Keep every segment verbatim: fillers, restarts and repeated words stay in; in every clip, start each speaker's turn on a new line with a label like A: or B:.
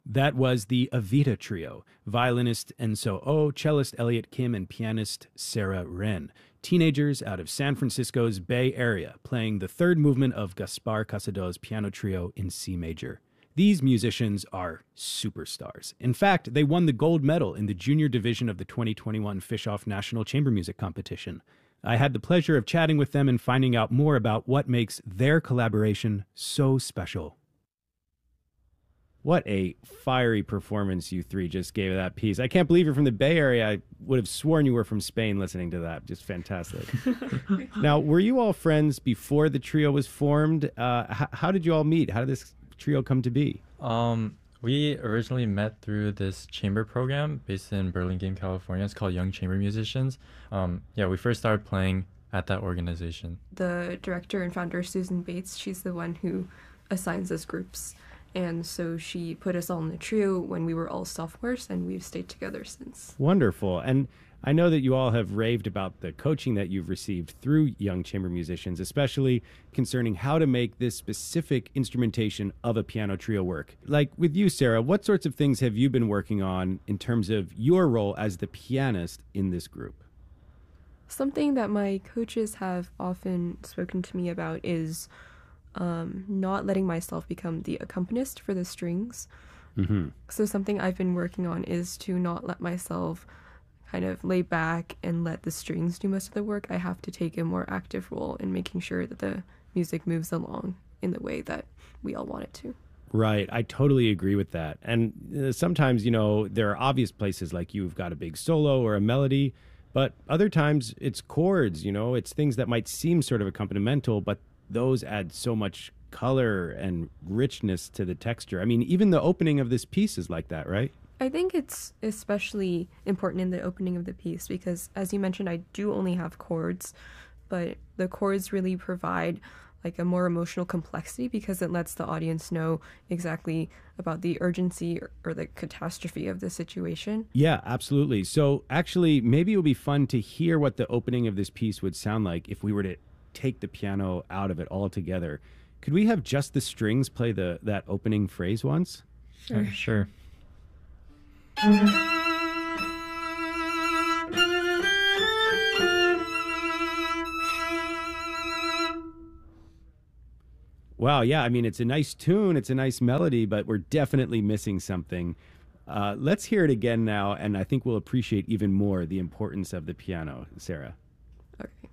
A: That was the Avita Trio, violinist Enso Oh, cellist Elliot Kim, and pianist Sarah Wren. Teenagers out of San Francisco's Bay Area, playing the third movement of Gaspar Casado's piano trio in C major. These musicians are superstars. In fact, they won the gold medal in the junior division of the twenty twenty-one Fischoff National Chamber Music Competition. I had the pleasure of chatting with them and finding out more about what makes their collaboration so special. What a fiery performance you three just gave of that piece. I can't believe you're from the Bay Area. I would have sworn you were from Spain listening to that. Just fantastic. Now, were you all friends before the trio was formed? Uh, h- how did you all meet? How did this trio come to be?
B: Um, we originally met through this chamber program based in Burlingame, California. It's called Young Chamber Musicians. Um, yeah, we first started playing at that organization.
C: The director and founder, Susan Bates, she's the one who assigns us groups. And so she put us all in the trio when we were all sophomores, and we've stayed together since.
A: Wonderful. And I know that you all have raved about the coaching that you've received through Young Chamber Musicians, especially concerning how to make this specific instrumentation of a piano trio work. Like with you, Sarah, what sorts of things have you been working on in terms of your role as the pianist in this group?
C: Something that my coaches have often spoken to me about is Um, not letting myself become the accompanist for the strings.
A: Mm-hmm.
C: So something I've been working on is to not let myself kind of lay back and let the strings do most of the work. I have to take a more active role in making sure that the music moves along in the way that we all want it to.
A: Right. I totally agree with that. And uh, sometimes, you know, there are obvious places like you've got a big solo or a melody, but other times it's chords, you know, it's things that might seem sort of accompanimental, but those add so much color and richness to the texture. I mean, even the opening of this piece is like that, right?
C: I think it's especially important in the opening of the piece because, as you mentioned, I do only have chords, but the chords really provide like a more emotional complexity because it lets the audience know exactly about the urgency or, or the catastrophe of the situation.
A: Yeah, absolutely. So actually, maybe it would be fun to hear what the opening of this piece would sound like if we were to take the piano out of it altogether. Could we have just the strings play the that opening phrase once?
B: Sure. Sure.
A: Wow, yeah, I mean, it's a nice tune, it's a nice melody, but we're definitely missing something. Uh, let's hear it again now, and I think we'll appreciate even more the importance of the piano. Sarah.
C: Okay.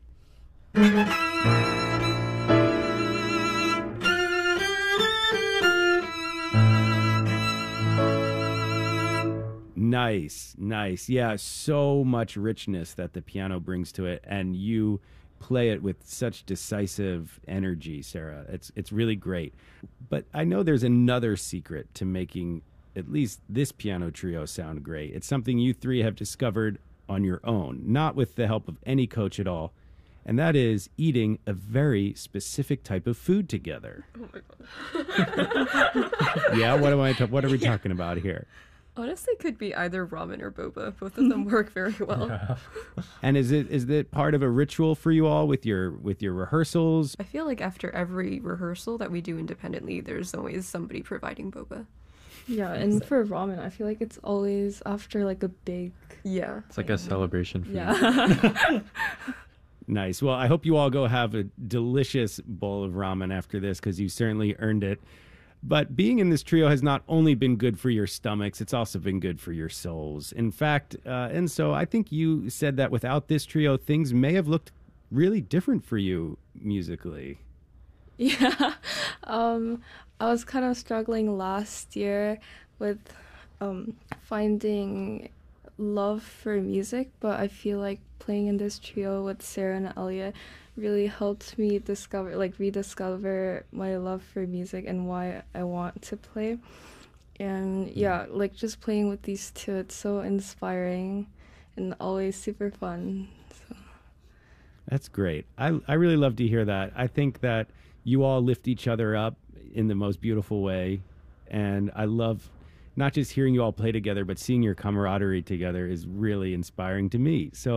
A: Nice, nice. Yeah, so much richness that the piano brings to it, and you play it with such decisive energy, Sarah. It's it's really great. But I know there's another secret to making at least this piano trio sound great. It's something you three have discovered on your own, not with the help of any coach at all. And that is eating a very specific type of food together.
C: Oh my god.
A: Yeah, what am I? Ta- what are we yeah. talking about here?
C: Honestly, could be either ramen or boba. Both of them work very well.
B: Yeah.
A: And is it is it part of a ritual for you all with your with your rehearsals?
C: I feel like after every rehearsal that we do independently, there's always somebody providing boba.
D: Yeah, and for ramen, I feel like it's always after like a big.
C: Yeah.
B: It's like a celebration for
D: Yeah.
B: you.
A: Nice. Well, I hope you all go have a delicious bowl of ramen after this because you certainly earned it. But being in this trio has not only been good for your stomachs, it's also been good for your souls. In fact, uh, and so I think you said that without this trio, things may have looked really different for you musically.
D: Yeah. Um, I was kind of struggling last year with um, finding love for music, but I feel like playing in this trio with Sarah and Elliot really helped me discover, like rediscover my love for music and why I want to play. And yeah, like just playing with these two, it's so inspiring and always super fun. So.
A: That's great. I, I really love to hear that. I think that you all lift each other up in the most beautiful way. And I love not just hearing you all play together, but seeing your camaraderie together is really inspiring to me. So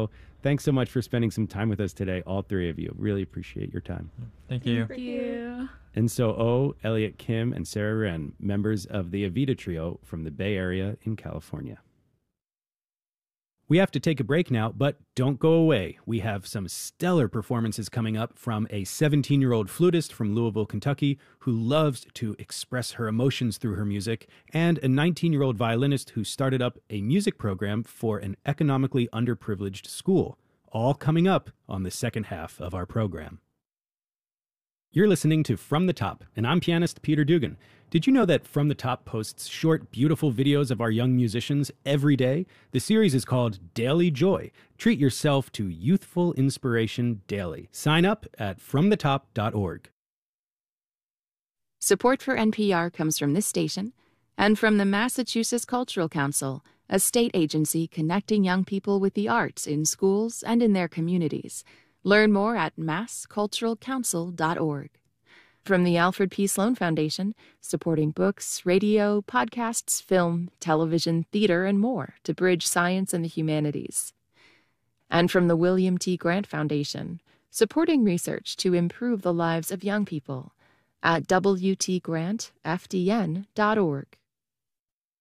A: Thanks so much for spending some time with us today, all three of you. Really appreciate your time.
B: Thank you.
D: Thank you.
A: And so, O, Elliot Kim, and Sarah Wren, members of the Evita Trio from the Bay Area in California. We have to take a break now, but don't go away. We have some stellar performances coming up from a seventeen-year-old flutist from Louisville, Kentucky, who loves to express her emotions through her music, and a nineteen-year-old violinist who started up a music program for an economically underprivileged school. All coming up on the second half of our program. You're listening to From the Top, and I'm pianist Peter Dugan. Did you know that From the Top posts short, beautiful videos of our young musicians every day? The series is called Daily Joy. Treat yourself to youthful inspiration daily. Sign up at from the top dot org.
E: Support for N P R comes from this station and from the Massachusetts Cultural Council, a state agency connecting young people with the arts in schools and in their communities. Learn more at mass cultural council dot org. From the Alfred P. Sloan Foundation, supporting books, radio, podcasts, film, television, theater, and more to bridge science and the humanities. And from the William T. Grant Foundation, supporting research to improve the lives of young people at w t grant f d n dot org.